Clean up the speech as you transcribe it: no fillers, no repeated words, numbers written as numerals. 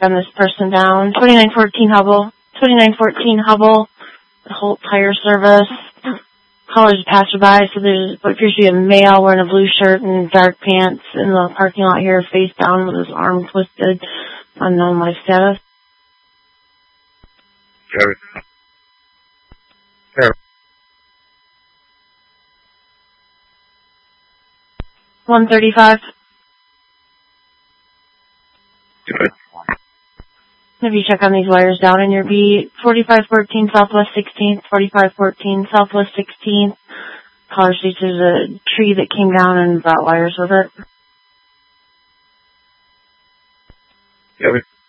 Gun this person down. 2914 Hubble. 2914 Hubble. The Holt Tire Service. College passerby, so there's what appears to be a male wearing a blue shirt and dark pants in the parking lot here, face down with his arm twisted. Unknown life status. Sure. 135. Good. If you check on these wires down in your beat, 4514 Southwest 16th, 4514 Southwest 16th. Caller states there's a tree that came down and brought wires with it. Sure.